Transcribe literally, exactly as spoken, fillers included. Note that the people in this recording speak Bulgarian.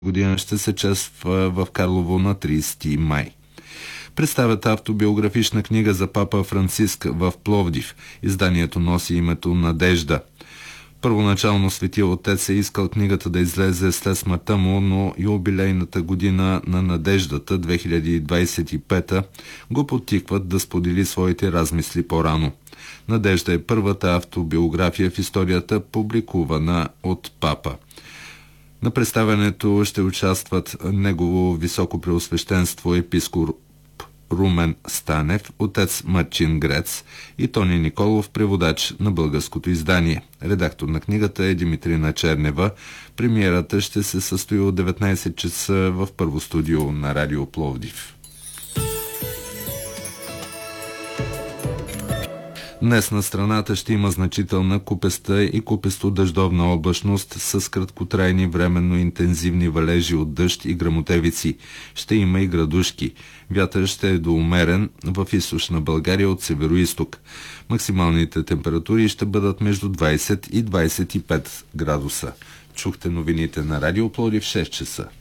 година ще се чества в Карлово на тридесети май. Представят автобиографична книга за папа Франциск в Пловдив. Изданието носи името Надежда. Първоначално Светия Отец е искал книгата да излезе след смъртта му, но юбилейната година на надеждата, две хиляди двадесет и пета, го подтикват да сподели своите размисли по-рано. Надежда е първата автобиография в историята, публикувана от папа. На представянето ще участват негово високопреосвещенство епископ Румен Станев, отец Марчин Грец и Тони Николов, преводач на българското издание. Редактор на книгата е Димитрина Чернева. Премиерата ще се състои от деветнадесет часа в първо студио на Радио Пловдив. Днес на страната ще има значителна купеста и купесто-дъждовна облачност с краткотрайни временно интензивни валежи от дъжд и гръмотевици. Ще има и градушки. Вятър ще е доумерен в източна България от североизток. Максималните температури ще бъдат между двадесет и двадесет и пет градуса. Чухте новините на Радио Пловдив в шест часа.